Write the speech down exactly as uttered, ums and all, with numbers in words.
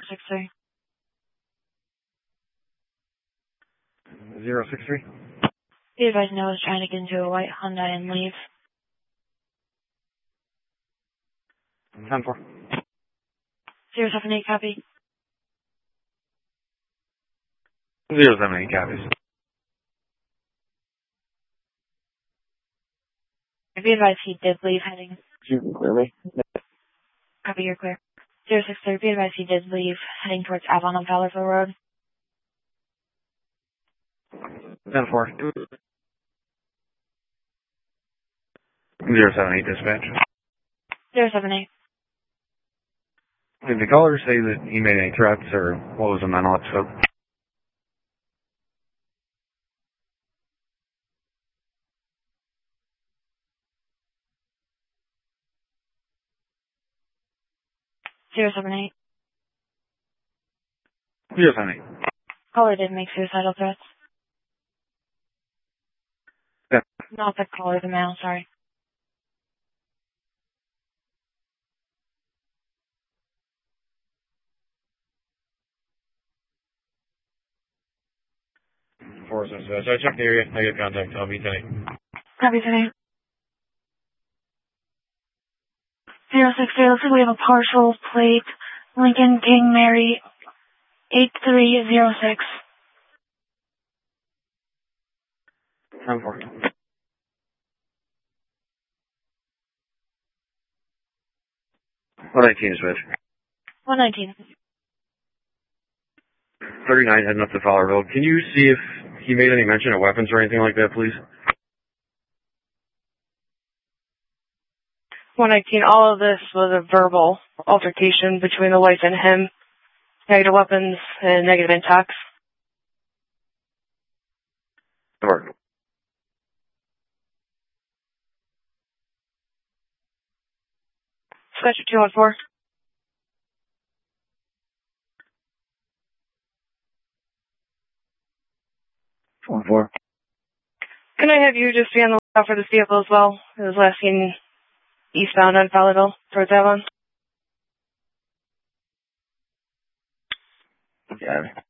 six three. zero six three. Be advised, Noah is trying to get into a white Honda and leave. ten four. zero seven eight, copy. zero seven eight copies. Be advised, he did leave heading. You can clear me? Copy, you're clear. zero six three, be advised, he did leave heading towards Avon on Fowlerville Road. ten four. zero seven eight dispatch. zero seven eight. Did the caller say that he made any threats, or what was the mental episode? zero seven eight. zero seven eight. Caller did make suicidal threats. Yeah. Not the caller, the male, sorry. Four dispatch. I checked the area. I get contact. I'll be today. Copy today. zero six three, looks like we have a partial plate. Lincoln King Mary eight three zero six. ten four. one nineteen dispatch. one nineteen. thirty-nine heading up to Fowler Road. Can you see if he made any mention of weapons or anything like that, please? one nineteen, all of this was a verbal altercation between the wife and him. Negative weapons and negative intox. Sure. Dispatcher two one four. one four. Can I have you just be on the lookout for this vehicle as well? It was last seen eastbound on Fowlerville towards Avon. Yeah.